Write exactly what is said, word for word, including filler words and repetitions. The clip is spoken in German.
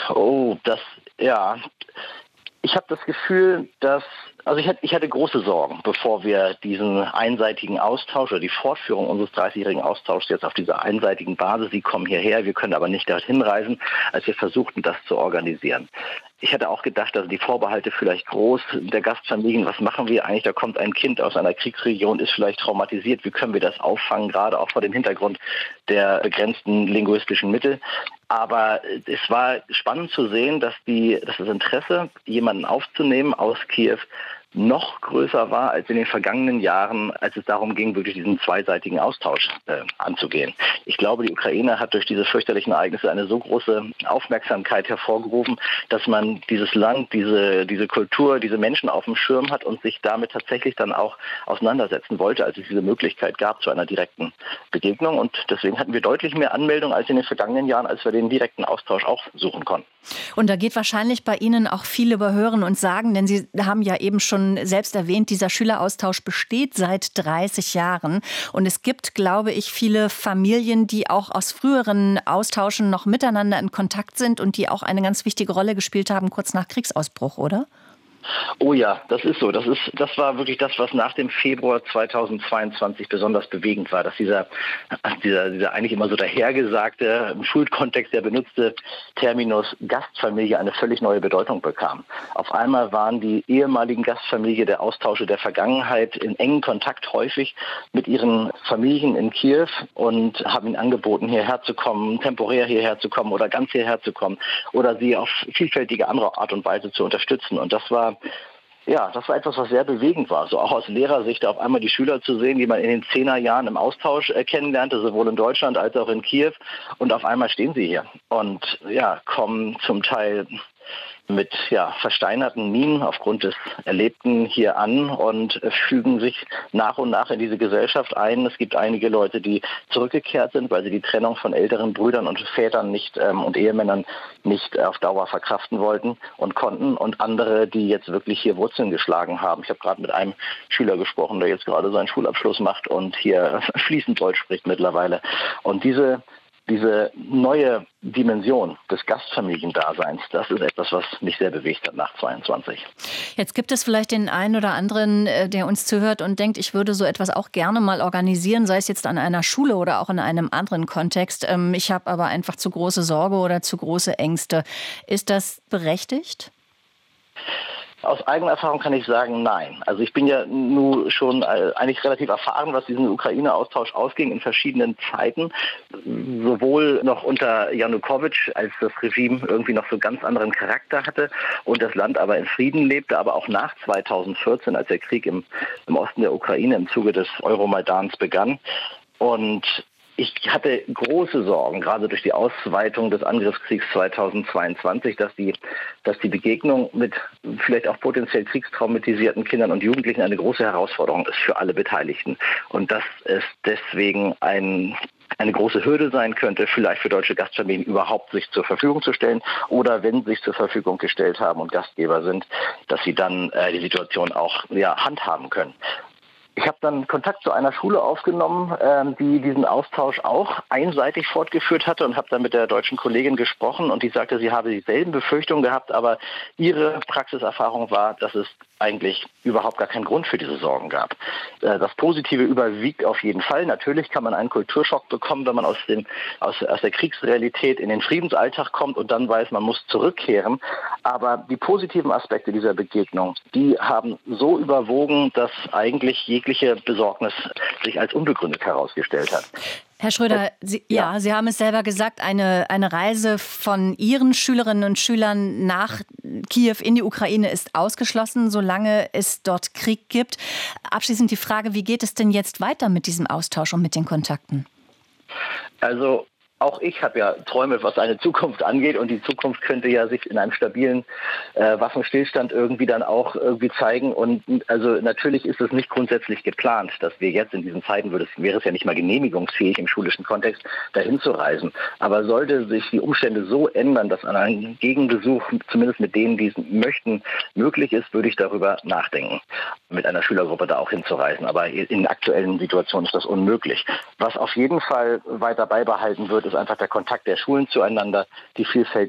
Oh, das, ja. Ich habe das Gefühl, dass, also ich hatte, ich hatte große Sorgen, bevor wir diesen einseitigen Austausch oder die Fortführung unseres dreißigjährigen Austauschs jetzt auf dieser einseitigen Basis, sie kommen hierher, wir können aber nicht dorthin reisen, als wir versuchten, das zu organisieren. Ich hatte auch gedacht, dass die Vorbehalte vielleicht groß der Gastfamilien, was machen wir eigentlich, da kommt ein Kind aus einer Kriegsregion, ist vielleicht traumatisiert, wie können wir das auffangen, gerade auch vor dem Hintergrund der begrenzten linguistischen Mittel. Aber es war spannend zu sehen, dass, die, dass das Interesse, jemanden aufzunehmen aus Kiew, noch größer war als in den vergangenen Jahren, als es darum ging, wirklich diesen zweiseitigen Austausch äh, anzugehen. Ich glaube, die Ukraine hat durch diese fürchterlichen Ereignisse eine so große Aufmerksamkeit hervorgerufen, dass man dieses Land, diese, diese Kultur, diese Menschen auf dem Schirm hat und sich damit tatsächlich dann auch auseinandersetzen wollte, als es diese Möglichkeit gab zu einer direkten Begegnung. Und deswegen hatten wir deutlich mehr Anmeldungen als in den vergangenen Jahren, als wir den direkten Austausch auch suchen konnten. Und da geht wahrscheinlich bei Ihnen auch viel über Hören und Sagen, denn Sie haben ja eben schon selbst erwähnt, dieser Schüleraustausch besteht seit dreißig Jahren. Und es gibt, glaube ich, viele Familien, die auch aus früheren Austauschen noch miteinander in Kontakt sind und die auch eine ganz wichtige Rolle gespielt haben, kurz nach Kriegsausbruch, oder? Oh ja, das ist so. Das ist, das war wirklich das, was nach dem Februar zweitausendzweiundzwanzig besonders bewegend war, dass dieser, dieser, dieser eigentlich immer so dahergesagte, im Schulkontext der benutzte Terminus Gastfamilie eine völlig neue Bedeutung bekam. Auf einmal waren die ehemaligen Gastfamilie der Austausche der Vergangenheit in engen Kontakt häufig mit ihren Familien in Kiew und haben ihnen angeboten, hierher zu kommen, temporär hierher zu kommen oder ganz hierher zu kommen oder sie auf vielfältige andere Art und Weise zu unterstützen. Und das war Ja, das war etwas, was sehr bewegend war. So auch aus Lehrersicht auf einmal die Schüler zu sehen, die man in den Zehnerjahren im Austausch äh, kennenlernte, sowohl in Deutschland als auch in Kiew. Und auf einmal stehen sie hier und ja, kommen zum Teil mit ja, versteinerten Mienen aufgrund des Erlebten hier an und äh, fügen sich nach und nach in diese Gesellschaft ein. Es gibt einige Leute, die zurückgekehrt sind, weil sie die Trennung von älteren Brüdern und Vätern nicht ähm, und Ehemännern nicht auf Dauer verkraften wollten und konnten, und andere, die jetzt wirklich hier Wurzeln geschlagen haben. Ich habe gerade mit einem Schüler gesprochen, der jetzt gerade seinen Schulabschluss macht und hier fließend Deutsch spricht mittlerweile. Und diese Diese neue Dimension des Gastfamiliendaseins, das ist etwas, was mich sehr bewegt hat nach zweiundzwanzig. Jetzt gibt es vielleicht den einen oder anderen, der uns zuhört und denkt, ich würde so etwas auch gerne mal organisieren, sei es jetzt an einer Schule oder auch in einem anderen Kontext. Ich habe aber einfach zu große Sorge oder zu große Ängste. Ist das berechtigt? Aus eigener Erfahrung kann ich sagen, nein. Also ich bin ja nun schon eigentlich relativ erfahren, was diesen Ukraine-Austausch ausging in verschiedenen Zeiten. Sowohl noch unter Janukowitsch, als das Regime irgendwie noch so ganz anderen Charakter hatte und das Land aber in Frieden lebte, aber auch nach zweitausendvierzehn, als der Krieg im, im Osten der Ukraine im Zuge des Euromaidans begann. Und ich hatte große Sorgen, gerade durch die Ausweitung des Angriffskriegs zweitausendzweiundzwanzig, dass die, dass die Begegnung mit vielleicht auch potenziell kriegstraumatisierten Kindern und Jugendlichen eine große Herausforderung ist für alle Beteiligten. Und dass es deswegen ein eine große Hürde sein könnte, vielleicht für deutsche Gastfamilien überhaupt sich zur Verfügung zu stellen oder wenn sie sich zur Verfügung gestellt haben und Gastgeber sind, dass sie dann äh, die Situation auch ja, handhaben können. Ich habe dann Kontakt zu einer Schule aufgenommen, ähm, die diesen Austausch auch einseitig fortgeführt hatte, und habe dann mit der deutschen Kollegin gesprochen, und die sagte, sie habe dieselben Befürchtungen gehabt, aber ihre Praxiserfahrung war, dass es eigentlich überhaupt gar keinen Grund für diese Sorgen gab. Äh, das Positive überwiegt auf jeden Fall. Natürlich kann man einen Kulturschock bekommen, wenn man aus, dem, aus, aus der Kriegsrealität in den Friedensalltag kommt und dann weiß, man muss zurückkehren. Aber die positiven Aspekte dieser Begegnung, die haben so überwogen, dass eigentlich jegliche Besorgnis sich als unbegründet herausgestellt hat. Herr Schröder, Sie, ja. ja, Sie haben es selber gesagt, eine, eine Reise von Ihren Schülerinnen und Schülern nach Kiew in die Ukraine ist ausgeschlossen, solange es dort Krieg gibt. Abschließend die Frage, wie geht es denn jetzt weiter mit diesem Austausch und mit den Kontakten? Also auch ich habe ja Träume, was eine Zukunft angeht, und die Zukunft könnte ja sich in einem stabilen äh, Waffenstillstand irgendwie dann auch irgendwie zeigen. Und also natürlich ist es nicht grundsätzlich geplant, dass wir jetzt in diesen Zeiten, würde es, wäre es ja nicht mal genehmigungsfähig im schulischen Kontext, dahin zu reisen. Aber sollte sich die Umstände so ändern, dass ein Gegenbesuch, zumindest mit denen, die es möchten, möglich ist, würde ich darüber nachdenken, mit einer Schülergruppe da auch hinzureisen. Aber in aktuellen Situationen ist das unmöglich. Was auf jeden Fall weiter beibehalten wird, ist einfach der Kontakt der Schulen zueinander, die vielfältig